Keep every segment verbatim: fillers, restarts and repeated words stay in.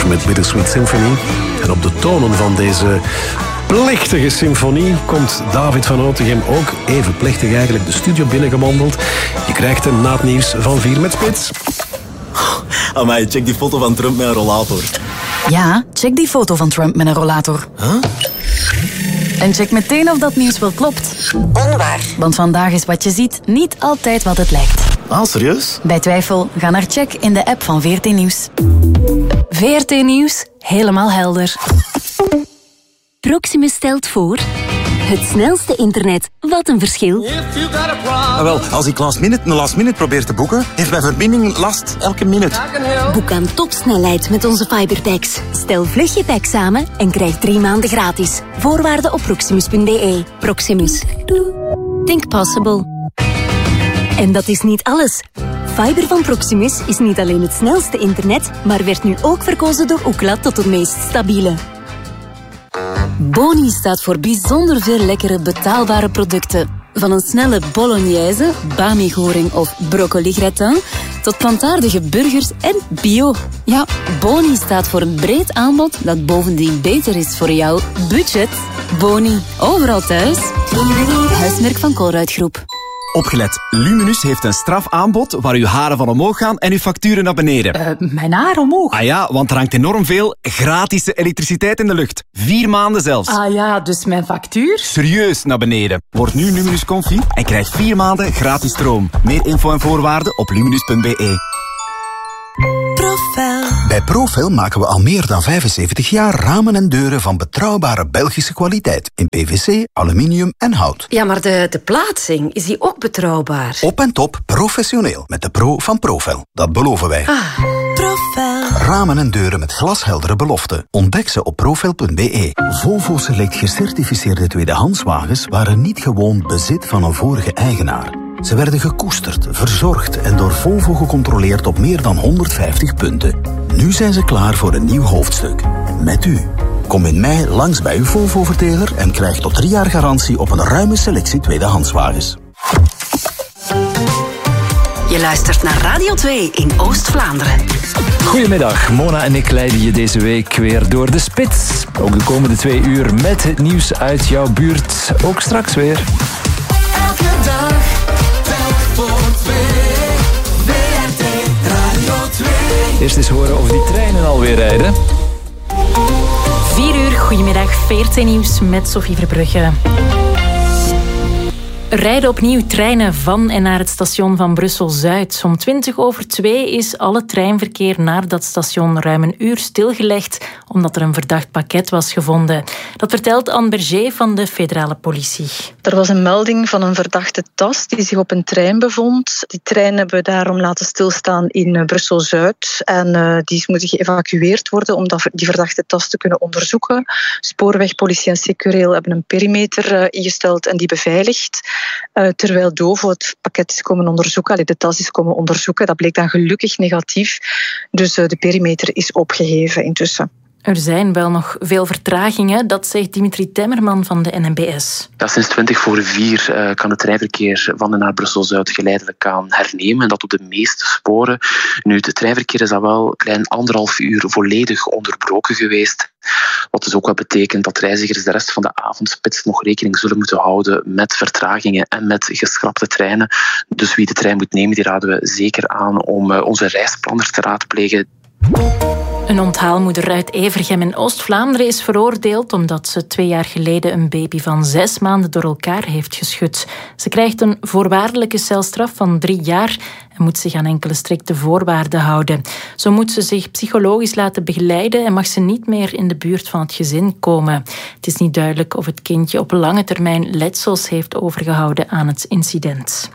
Oliver met Bittersweet Symphony. En op de tonen van deze plechtige symfonie komt David van Otegem ook even plechtig eigenlijk de studio binnengewandeld. Je krijgt hem na het nieuws van vier met Spits. Amai, check die foto van Trump met een rollator. Ja, check die foto van Trump met een rollator. Huh? En check meteen of dat nieuws wel klopt. Onwaar. Want vandaag is wat je ziet niet altijd wat het lijkt. Ah, serieus? Bij twijfel, ga naar check in de app van V R T Nieuws. V R T Nieuws, helemaal helder. Proximus stelt voor... Het snelste internet. Wat een verschil. Ah, wel, als ik last minute een last minute probeer te boeken, heeft mijn verbinding last elke minuut. Boek aan topsnelheid met onze fiberpacks. Stel vlug je pack samen en krijg drie maanden gratis. Voorwaarden op proximus punt b e. Proximus. Think possible. En dat is niet alles. Fiber van Proximus is niet alleen het snelste internet, maar werd nu ook verkozen door Ookla tot het meest stabiele. Boni staat voor bijzonder veel lekkere betaalbare producten. Van een snelle bolognese, bami-goring of broccoli gratin, tot plantaardige burgers en bio. Ja, Boni staat voor een breed aanbod dat bovendien beter is voor jouw budget. Boni, overal thuis. Huismerk van Colruyt Groep. Opgelet, Luminus heeft een strafaanbod waar uw haren van omhoog gaan en uw facturen naar beneden. Uh, mijn haar omhoog? Ah ja, want er hangt enorm veel gratis elektriciteit in de lucht. Vier maanden zelfs. Ah ja, dus mijn factuur? Serieus naar beneden. Word nu Luminus Confi en krijg vier maanden gratis stroom. Meer info en voorwaarden op luminus punt b e. Profel. Bij Profel maken we al meer dan vijfenzeventig jaar ramen en deuren van betrouwbare Belgische kwaliteit. In P V C, aluminium en hout. Ja, maar de, de plaatsing, is die ook betrouwbaar? Op en top professioneel. Met de pro van Profel. Dat beloven wij. Ah, Profel. Ramen en deuren met glasheldere beloften. Ontdek ze op profel punt b e. Volvo Select gecertificeerde tweedehandswagens waren niet gewoon bezit van een vorige eigenaar. Ze werden gekoesterd, verzorgd en door Volvo gecontroleerd op meer dan honderdvijftig punten. Nu zijn ze klaar voor een nieuw hoofdstuk. Met u. Kom in mei langs bij uw Volvo-verteler en krijg tot drie jaar garantie op een ruime selectie tweedehandswagens. Je luistert naar Radio twee in Oost-Vlaanderen. Goedemiddag, Mona en ik leiden je deze week weer door de spits. Ook de komende twee uur met het nieuws uit jouw buurt. Ook straks weer. Elke dag, telk voor twee. V R T Radio twee. Eerst eens horen of die treinen alweer rijden. Vier uur, goedemiddag, V R T Nieuws met Sophie Verbrugge. Er rijden opnieuw treinen van en naar het station van Brussel-Zuid. Om twintig over twee is alle treinverkeer naar dat station ruim een uur stilgelegd, omdat er een verdacht pakket was gevonden. Dat vertelt Anne Berger van de federale politie. Er was een melding van een verdachte tas die zich op een trein bevond. Die trein hebben we daarom laten stilstaan in Brussel-Zuid. En uh, die moeten geëvacueerd worden om dat, die verdachte tas te kunnen onderzoeken. Spoorweg, politie en Secureel hebben een perimeter uh, ingesteld en die beveiligd. Uh, terwijl Dovo het pakket is komen onderzoeken, allee, de tas is komen onderzoeken. Dat bleek dan gelukkig negatief. Dus uh, de perimeter is opgeheven intussen. Er zijn wel nog veel vertragingen, dat zegt Dimitri Temmerman van de N M B S. Ja, sinds twintig voor vier uh, kan het treinverkeer van en naar Brussel-Zuid geleidelijk aan hernemen. En dat op de meeste sporen. Nu, het treinverkeer is al wel een klein anderhalf uur volledig onderbroken geweest. Wat dus ook wel betekent dat reizigers de rest van de avondspits nog rekening zullen moeten houden met vertragingen en met geschrapte treinen. Dus wie de trein moet nemen, die raden we zeker aan om uh, onze reisplanners te raadplegen. Een onthaalmoeder uit Evergem in Oost-Vlaanderen is veroordeeld omdat ze twee jaar geleden een baby van zes maanden door elkaar heeft geschud. Ze krijgt een voorwaardelijke celstraf van drie jaar en moet zich aan enkele strikte voorwaarden houden. Zo moet ze zich psychologisch laten begeleiden en mag ze niet meer in de buurt van het gezin komen. Het is niet duidelijk of het kindje op lange termijn letsels heeft overgehouden aan het incident.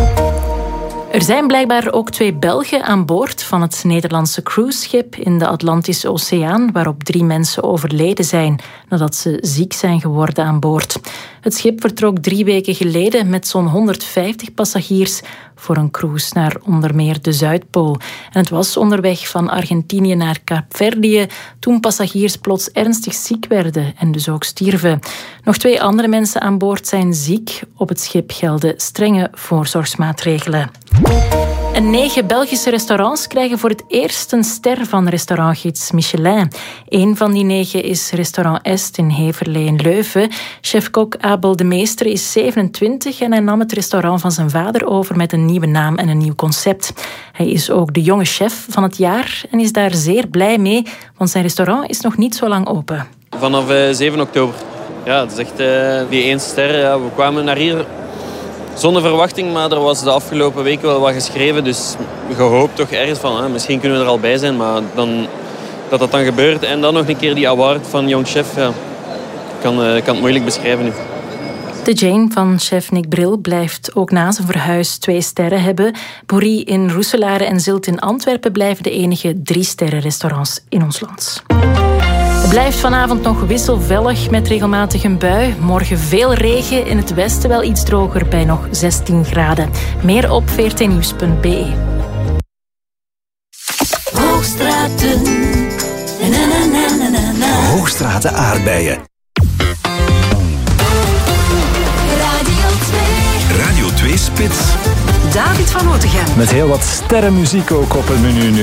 Er zijn blijkbaar ook twee Belgen aan boord van het Nederlandse cruiseschip in de Atlantische Oceaan, waarop drie mensen overleden zijn nadat ze ziek zijn geworden aan boord. Het schip vertrok drie weken geleden met zo'n honderdvijftig passagiers voor een cruise naar onder meer de Zuidpool. En het was onderweg van Argentinië naar Kaapverdië toen passagiers plots ernstig ziek werden en dus ook stierven. Nog twee andere mensen aan boord zijn ziek. Op het schip gelden strenge voorzorgsmaatregelen. En negen Belgische restaurants krijgen voor het eerst een ster van restaurantgids Michelin. Een van die negen is restaurant Est in Heverlee in Leuven. Chef-kok Abel de Meester is zevenentwintig en hij nam het restaurant van zijn vader over met een nieuwe naam en een nieuw concept. Hij is ook de jonge chef van het jaar en is daar zeer blij mee, want zijn restaurant is nog niet zo lang open. Vanaf uh, zeven oktober. Ja, het is echt uh, die één ster. Ja. We kwamen naar hier zonder verwachting, maar er was de afgelopen weken wel wat geschreven. Dus gehoopt toch ergens van, hè, misschien kunnen we er al bij zijn. Maar dan, dat dat dan gebeurt en dan nog een keer die award van Jong Chef. Ja, ik kan, uh, kan het moeilijk beschrijven nu. De Jane van chef Nick Bril blijft ook na zijn verhuis twee sterren hebben. Boerie in Roeselare en Zilt in Antwerpen blijven de enige drie sterren restaurants in ons land. Het blijft vanavond nog wisselvallig met regelmatig een bui. Morgen veel regen, in het westen wel iets droger bij nog zestien graden. Meer op v r t nieuws punt b e. Hoogstraten. Na, na, na, na, na, na. Hoogstraten aardbeien. Radio twee. Radio twee Spits. David van Otegem. Met heel wat sterrenmuziek ook op het menu nu.